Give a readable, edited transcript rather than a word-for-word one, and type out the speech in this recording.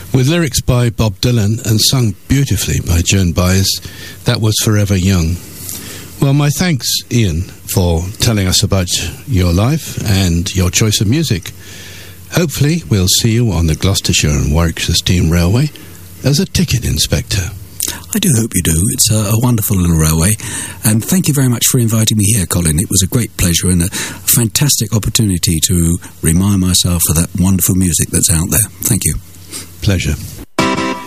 With lyrics by Bob Dylan and sung beautifully by Joan Baez, that was Forever Young. Well, my thanks, Ian, for telling us about your life and your choice of music. Hopefully, we'll see you on the Gloucestershire and Warwickshire Steam Railway as a ticket inspector. I do hope you do. It's a wonderful little railway. And thank you very much for inviting me here, Colin. It was a great pleasure and a fantastic opportunity to remind myself of that wonderful music that's out there. Thank you. Pleasure.